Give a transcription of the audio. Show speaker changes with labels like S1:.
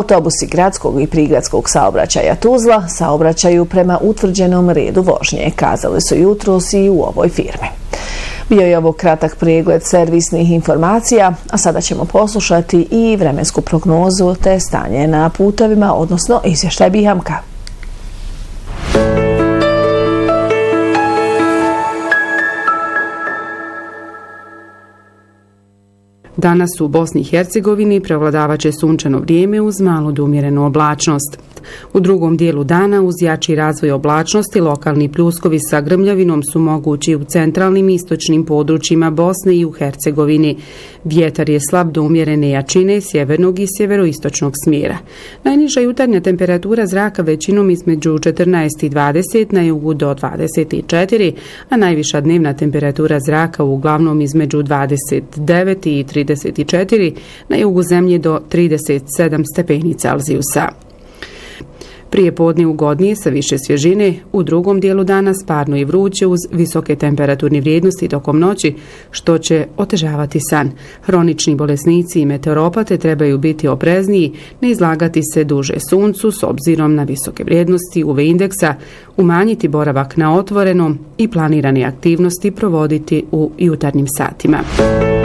S1: Autobusi gradskog i prigradskog saobraćaja Tuzla saobraćaju prema utvrđenom redu vožnje, kazali su jutros i u ovoj firmi. Bio je ovo kratak pregled servisnih informacija, a sada ćemo poslušati i vremensku prognozu te stanje na putevima, odnosno izvještaj Bihamka.
S2: Danas u Bosni i Hercegovini prevladavaće sunčano vrijeme uz malu do umjerenu oblačnost. U drugom dijelu dana uz jači razvoj oblačnosti lokalni pljuskovi sa grmljavinom su mogući u centralnim i istočnim područjima Bosne i u Hercegovini. Vjetar je slab do umjerene jačine sjevernog i sjeveroistočnog smjera. Najniža jutarnja temperatura zraka većinom između 14 i 20, na jugu do 24, a najviša dnevna temperatura zraka uglavnom između 29 i 34, na jugu zemlje do 37 stepeni Celzijusa. Prije podne ugodnije sa više svježine, u drugom dijelu dana sparno i vruće uz visoke temperaturne vrijednosti tokom noći, što će otežavati san. Hronični bolesnici i meteoropate trebaju biti oprezniji, ne izlagati se duže suncu s obzirom na visoke vrijednosti UV indeksa, umanjiti boravak na otvorenom i planirane aktivnosti provoditi u jutarnjim satima.